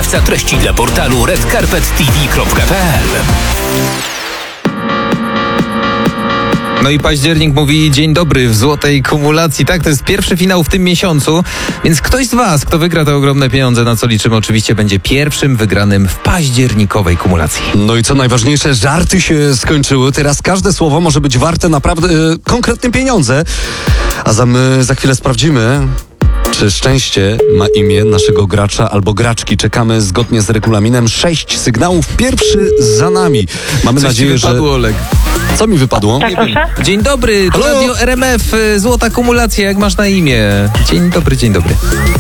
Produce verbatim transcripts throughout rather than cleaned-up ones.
wydawca treści dla portalu red carpet t v kropka p l. No i październik mówi dzień dobry w złotej kumulacji. Tak, to jest pierwszy finał w tym miesiącu, więc ktoś z was, kto wygra te ogromne pieniądze, na co liczymy, oczywiście będzie pierwszym wygranym w październikowej kumulacji. No i co najważniejsze, żarty się skończyły. Teraz każde słowo może być warte naprawdę e, konkretne pieniądze. A za my za chwilę sprawdzimy, czy szczęście ma imię naszego gracza albo graczki. Czekamy zgodnie z regulaminem. Sześć sygnałów. Pierwszy za nami. Mamy Coś nadzieję, ci wypadło, że... Oleg. Co mi wypadło? Tak, proszę? Dzień dobry, to Halo? Radio R M F, y, złota kumulacja, jak masz na imię? Dzień dobry, dzień dobry.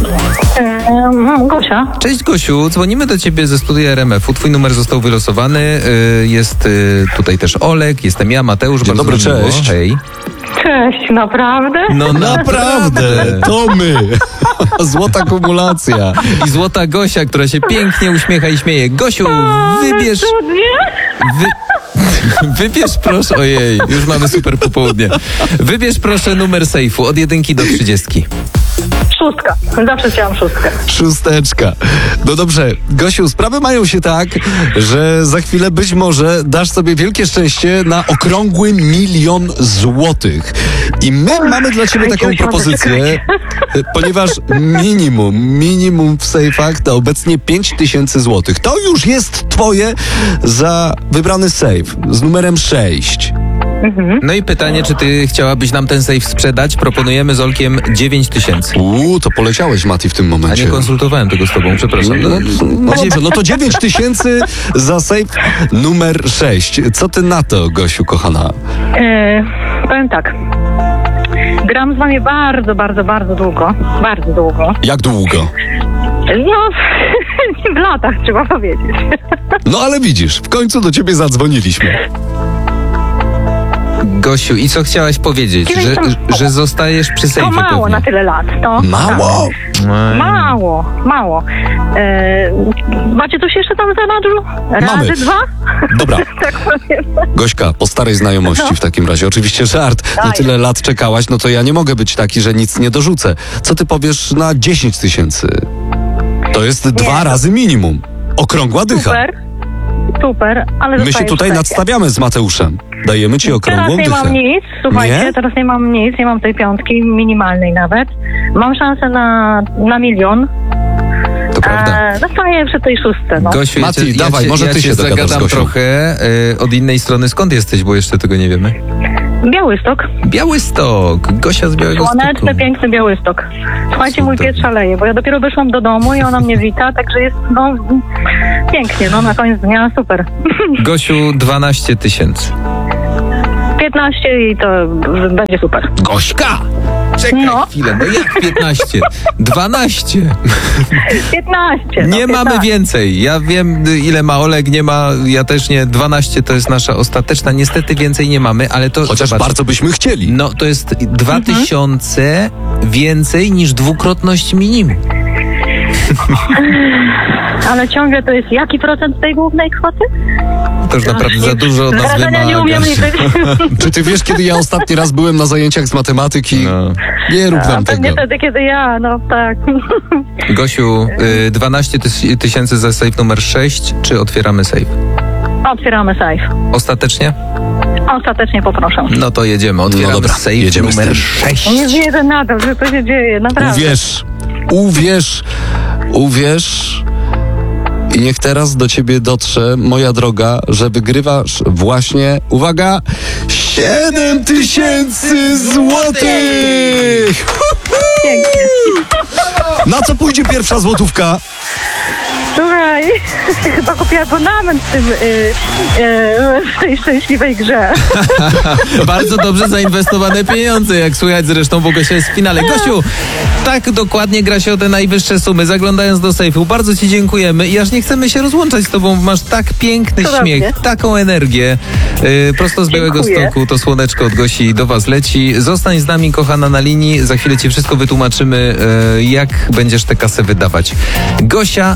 Ehm, Gosia. Cześć Gosiu, dzwonimy do ciebie ze studia R M F-u. Twój numer został wylosowany. Y, jest y, tutaj też Olek, jestem ja, Mateusz. Dzień bardzo dobry, nam miło. cześć. Hej. Cześć, naprawdę? No Naprawdę, to my. Złota kumulacja. I złota Gosia, która się pięknie uśmiecha i śmieje. Gosiu, wybierz... Cudnie. Wy... Wybierz proszę... Ojej, już mamy super popołudnie. Wybierz proszę numer sejfu od jedynki do trzydziestki. Szóstka. Zawsze chciałam szóstkę. Szósteczka. No dobrze, Gosiu, sprawy mają się tak, że za chwilę być może dasz sobie wielkie szczęście na okrągły milion złotych. I my mamy dla ciebie taką Jakiegoś propozycję, ponieważ minimum, minimum w sejfach to obecnie pięć tysięcy złotych. To już jest twoje za wybrany sejf z numerem sześć. No i pytanie, czy ty chciałabyś nam ten sejf sprzedać? Proponujemy z Olkiem dziewięć tysięcy. Uuu, to poleciałeś, Mati, w tym A momencie. nie konsultowałem tego z tobą, przepraszam. No, no dobrze, no to dziewięć tysięcy za sejf numer sześć. Co ty na to, Gosiu, kochana? E, powiem tak. Gram z wami bardzo, bardzo, bardzo długo. Bardzo długo. Jak długo? No, w latach trzeba powiedzieć. No ale widzisz, w końcu do ciebie zadzwoniliśmy. Gosiu, i co chciałaś powiedzieć? Dziewięć Że, to- że zostajesz przy To sejfie mało pewnie. na tyle lat. To, Mało? Ej. Mało, mało. E, macie coś jeszcze tam w zanadrzu? Razy Mamy. dwa? Dobra, Tak powiem. Gośka, po starej znajomości w takim razie. Oczywiście żart. No Daj. tyle lat czekałaś, no to ja nie mogę być taki, że nic nie dorzucę. Co ty powiesz na dziesięć tysięcy? To jest dwa no. razy minimum. Okrągła dycha. Super. Super, ale My się zostajesz tutaj w sejfie. nadstawiamy z Mateuszem. Dajemy ci Teraz okrągłą nie dychę. mam nic, słuchajcie, Nie? teraz nie mam nic, nie mam tej piątki, minimalnej nawet. Mam szansę na, na milion. To prawda. E, zostaję przy tej szóstce, no. Gosiu, ja Mati, cię, dawaj, ja cię, może ja ty cię się dogadasz z zagadam Gosią. trochę y, od innej strony. Skąd jesteś, bo jeszcze tego nie wiemy? Białystok. Białystok. Gosia z Białego Słoneczny, Stoku. piękny Białystok. Słuchajcie, mój Super. pies szaleje, bo ja dopiero wyszłam do domu i ona mnie wita, także jest, no, pięknie, no, na koniec dnia, super. Gosiu, dwanaście tysięcy. piętnaście i to będzie super. Gośka! Czekaj No. chwilę, no jak piętnaście? dwanaście. piętnaście. Nie no, mamy piętnaście. więcej. Ja wiem, y, ile ma Oleg, nie ma, ja też nie. dwanaście to jest nasza ostateczna. Niestety więcej nie mamy, ale to... Chociaż zobacz, bardzo byśmy chcieli. No, to jest dwa tysiące więcej niż dwukrotność minimum. Ale ciągle to jest jaki procent tej głównej kwoty? To już naprawdę za dużo od nas Zadania nie umiem wymaga. liczyć. Czy ty wiesz, kiedy ja ostatni raz byłem na zajęciach z matematyki? No. Nie rób A nam tego. pewnie wtedy, kiedy ja, no tak. Gosiu, y, dwanaście tys- tysięcy za safe numer sześć, czy otwieramy safe? Otwieramy safe. Ostatecznie? Ostatecznie poproszę. No to jedziemy, otwieramy No dobra, safe jedziemy z numer tym. sześć. Nie wierzę nadal, że to się dzieje, naprawdę. Uwierz, uwierz, uwierz. I niech teraz do ciebie dotrze, moja droga, że wygrywasz właśnie, uwaga, siedem tysięcy złotych! Pięknie. Na co pójdzie pierwsza złotówka? Słuchaj, chyba kupię abonament w, tym, y, y, w tej szczęśliwej grze. Bardzo dobrze zainwestowane pieniądze, jak słychać zresztą, bo Gosia jest w finale. Gosiu, tak dokładnie gra się o te najwyższe sumy, zaglądając do sejfu. Bardzo ci dziękujemy i aż nie chcemy się rozłączać z tobą. Masz tak piękny Cudownie. śmiech, taką energię. Yy, prosto z Białego Dziękuję. Stoku to słoneczko od Gosi do was leci. Zostań z nami, kochana, na linii. Za chwilę ci wszystko wytłumaczymy, yy, jak będziesz tę kasę wydawać. Gosia z Białego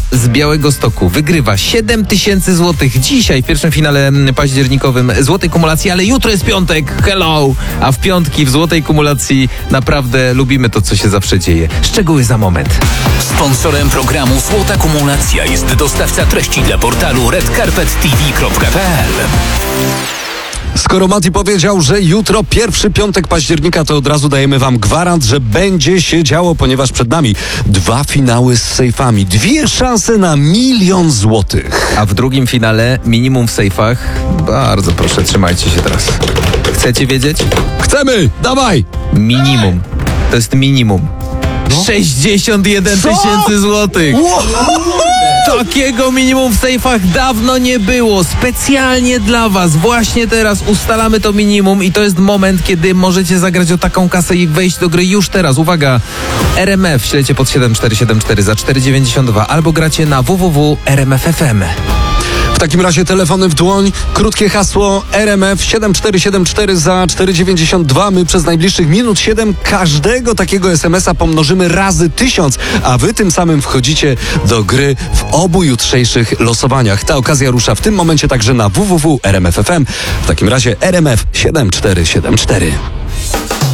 Białegostoku wygrywa siedem tysięcy złotych dzisiaj w pierwszym finale październikowym złotej kumulacji, ale jutro jest piątek, hello! A w piątki w złotej kumulacji naprawdę lubimy to, co się zawsze dzieje. Szczegóły za moment. Sponsorem programu Złota Kumulacja jest dostawca treści dla portalu red carpet t v kropka p l. Skoro Mati powiedział, że jutro pierwszy piątek października, to od razu dajemy wam gwarant, że będzie się działo, ponieważ przed nami dwa finały z sejfami. Dwie szanse na milion złotych. A w drugim finale minimum w sejfach. Bardzo proszę, trzymajcie się teraz. Chcecie wiedzieć? Chcemy! Dawaj! Minimum. To jest minimum. No. sześćdziesiąt jeden tysięcy złotych. Takiego minimum w sejfach dawno nie było. Specjalnie dla was. Właśnie teraz ustalamy to minimum i to jest moment, kiedy możecie zagrać o taką kasę i wejść do gry już teraz. Uwaga! R M F śledźcie pod siedem cztery siedem cztery za cztery dziewięćdziesiąt dwa albo gracie na w w w kropka r m f kropka f m. W takim razie telefony w dłoń, krótkie hasło R M F siedem cztery siedem cztery za cztery dziewięćdziesiąt dwa. My przez najbliższych minut siedem każdego takiego es em es a pomnożymy razy tysiąc, a wy tym samym wchodzicie do gry w obu jutrzejszych losowaniach. Ta okazja rusza w tym momencie także na w w w kropka r m f kropka f m. W takim razie R M F siedem cztery siedem cztery.